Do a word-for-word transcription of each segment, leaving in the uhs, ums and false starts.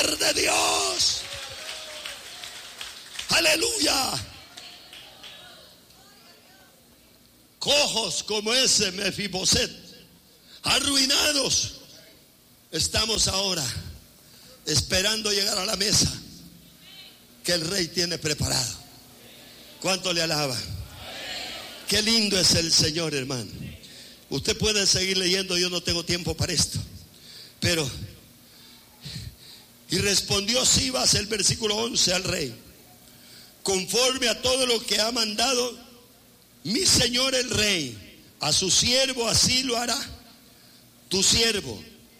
poder de Dios. Aleluya. Cojos como ese Mefiboset, arruinados, estamos ahora esperando llegar a la mesa que el rey tiene preparado. ¿Cuánto le alaba? Qué lindo es el Señor, hermano. Usted puede seguir leyendo, yo no tengo tiempo para esto. Pero, y respondió Sibas, el versículo once, al rey: conforme a todo lo que ha mandado mi señor el rey, a su siervo así lo hará. Tu siervo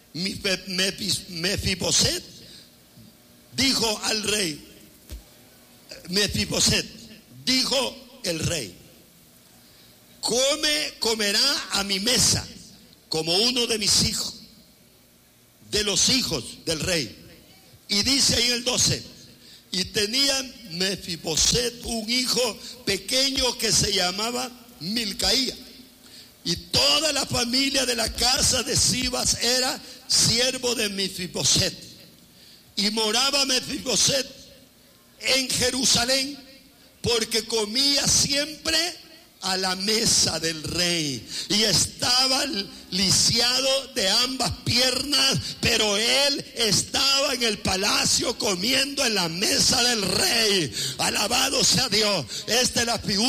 Mefiboset dijo al rey, Mefiboset, dijo el rey: come, comerá a mi mesa como uno de mis hijos, de los hijos del rey. Y dice ahí el doce: y tenía Mefiboset un hijo pequeño que se llamaba Milcaía, y toda la familia de la casa de Sibas era siervo de Mefiboset. Y moraba Mefiboset en Jerusalén, porque comía siempre a la mesa del rey, y estaba lisiado de ambas piernas, pero él estaba en el palacio comiendo en la mesa del rey. Alabado sea Dios. Esta es la figura